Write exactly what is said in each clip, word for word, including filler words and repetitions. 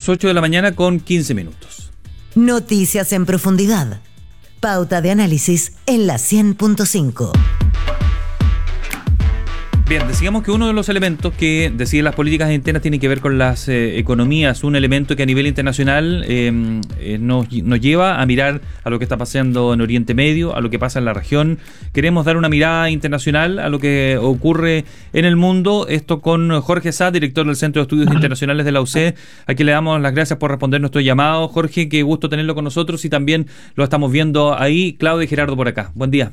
ocho de la mañana con quince minutos. Noticias en profundidad. Pauta de análisis en la cien punto cinco. Bien, decíamos que uno de los elementos que deciden las políticas internas tiene que ver con las eh, economías, un elemento que a nivel internacional eh, eh, nos, nos lleva a mirar a lo que está pasando en Oriente Medio, a lo que pasa en la región. Queremos dar una mirada internacional a lo que ocurre en el mundo. Esto con Jorge Saad, director del Centro de Estudios Internacionales de la U C E, a quien le damos las gracias por responder nuestro llamado. Jorge, qué gusto tenerlo con nosotros y también lo estamos viendo ahí. Claudio y Gerardo por acá. Buen día.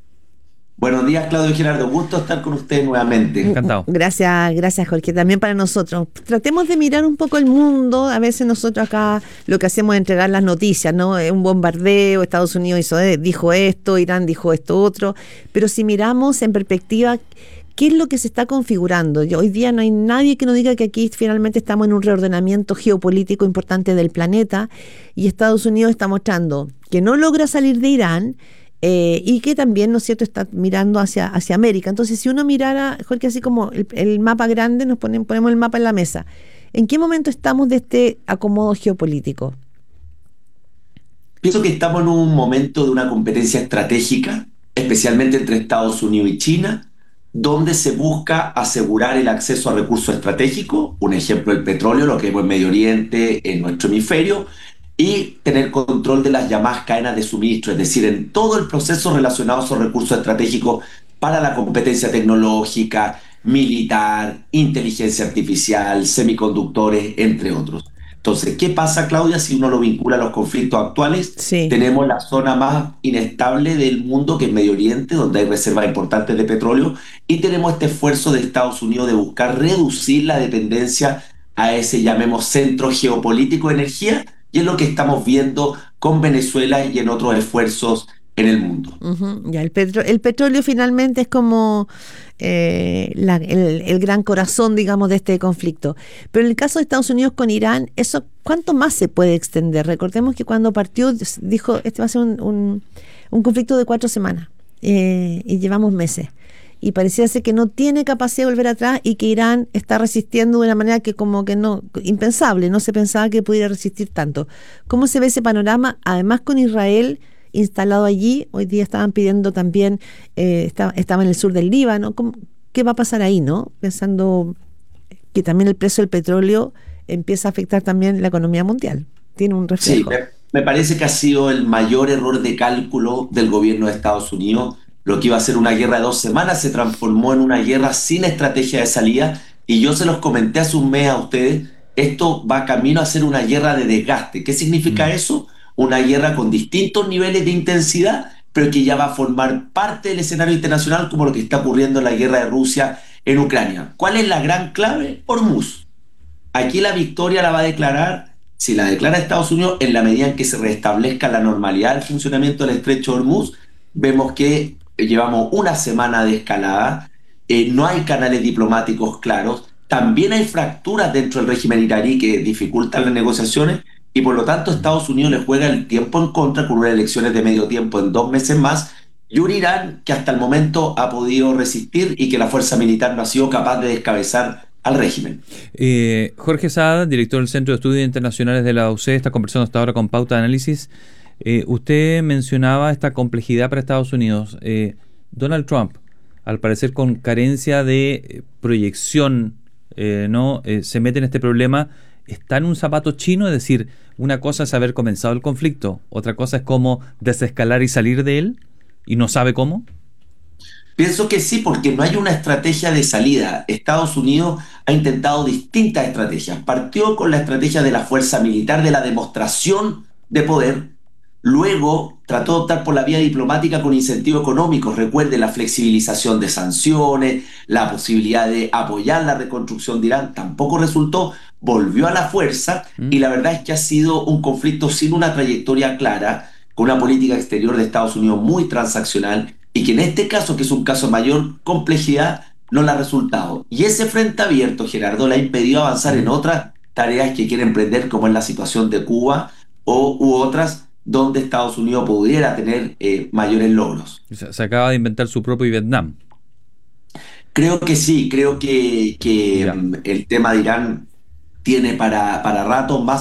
Buenos días, Claudio y Gerardo. Gusto estar con ustedes nuevamente. Encantado. Gracias, gracias, Jorge. También para nosotros. Tratemos de mirar un poco el mundo. A veces nosotros acá lo que hacemos es entregar las noticias, ¿no? Un bombardeo, Estados Unidos hizo, dijo esto, Irán dijo esto otro. Pero si miramos en perspectiva, ¿qué es lo que se está configurando? Hoy día no hay nadie que nos diga que aquí finalmente estamos en un reordenamiento geopolítico importante del planeta y Estados Unidos está mostrando que no logra salir de Irán. Eh, y que también, ¿no es cierto?, está mirando hacia, hacia América. Entonces, si uno mirara, Jorge, así como el, el mapa grande, nos ponen, ponemos el mapa en la mesa. ¿En qué momento estamos de este acomodo geopolítico? Pienso que estamos en un momento de una competencia estratégica, especialmente entre Estados Unidos y China, donde se busca asegurar el acceso a recursos estratégicos, un ejemplo el petróleo, lo que vemos en Medio Oriente, en nuestro hemisferio, y tener control de las llamadas cadenas de suministro, es decir, en todo el proceso relacionado a esos recursos estratégicos para la competencia tecnológica, militar, inteligencia artificial, semiconductores, entre otros. Entonces, ¿qué pasa, Claudia, si uno lo vincula a los conflictos actuales? Sí. Tenemos la zona más inestable del mundo, que es Medio Oriente, donde hay reservas importantes de petróleo, y tenemos este esfuerzo de Estados Unidos de buscar reducir la dependencia a ese, llamemos, centro geopolítico de energía, y es lo que estamos viendo con Venezuela y en otros esfuerzos en el mundo. Uh-huh. Ya, el, petro- el petróleo finalmente es como eh, la, el, el gran corazón, digamos, de este conflicto. Pero en el caso de Estados Unidos con Irán, eso ¿cuánto más se puede extender? Recordemos que cuando partió dijo, este va a ser un, un, un conflicto de cuatro semanas eh, y llevamos meses. Y parecía ser que no tiene capacidad de volver atrás y que Irán está resistiendo de una manera que como que no, impensable, no se pensaba que pudiera resistir tanto. ¿Cómo se ve ese panorama? Además con Israel instalado allí, hoy día estaban pidiendo también, eh, estaba, estaba en el sur del Líbano, ¿cómo, ¿qué va a pasar ahí, no? Pensando que también el precio del petróleo empieza a afectar también la economía mundial, tiene un reflejo. Sí, me, me parece que ha sido el mayor error de cálculo del gobierno de Estados Unidos. Lo que iba a ser una guerra de dos semanas se transformó en una guerra sin estrategia de salida, y yo se los comenté hace un mes a ustedes, esto va camino a ser una guerra de desgaste. ¿Qué significa mm. eso? Una guerra con distintos niveles de intensidad, pero que ya va a formar parte del escenario internacional, como lo que está ocurriendo en la guerra de Rusia en Ucrania. ¿Cuál es la gran clave? Hormuz. Aquí la victoria la va a declarar, si la declara Estados Unidos, en la medida en que se restablezca la normalidad del funcionamiento del estrecho de Hormuz. Vemos que llevamos una semana de escalada, eh, no hay canales diplomáticos claros, también hay fracturas dentro del régimen iraní que dificultan las negociaciones, y por lo tanto Estados Unidos le juega el tiempo en contra con unas elecciones de medio tiempo en dos meses más, y un Irán que hasta el momento ha podido resistir y que la fuerza militar no ha sido capaz de descabezar al régimen. Eh, Jorge Saad, director del Centro de Estudios Internacionales de la U C E, está conversando hasta ahora con Pauta de Análisis. Eh, usted mencionaba esta complejidad para Estados Unidos. Eh, Donald Trump, al parecer con carencia de eh, proyección, eh, no eh, se mete en este problema. ¿Está en un zapato chino? Es decir, una cosa es haber comenzado el conflicto, otra cosa es cómo desescalar y salir de él, y no sabe cómo. Pienso que sí, porque no hay una estrategia de salida. Estados Unidos ha intentado distintas estrategias. Partió con la estrategia de la fuerza militar, de la demostración de poder. Luego trató de optar por la vía diplomática con incentivos económicos. Recuerde la flexibilización de sanciones, la posibilidad de apoyar la reconstrucción de Irán. Tampoco resultó, volvió a la fuerza, mm. y la verdad es que ha sido un conflicto sin una trayectoria clara, con una política exterior de Estados Unidos muy transaccional, y que en este caso, que es un caso de mayor complejidad, no le ha resultado. Y ese frente abierto, Gerardo, le ha impedido avanzar en otras tareas que quiere emprender, como es la situación de Cuba o u otras donde Estados Unidos pudiera tener eh, mayores logros. Se, se acaba de inventar su propio Vietnam. Creo que sí, creo que, que el tema de Irán tiene para, para rato más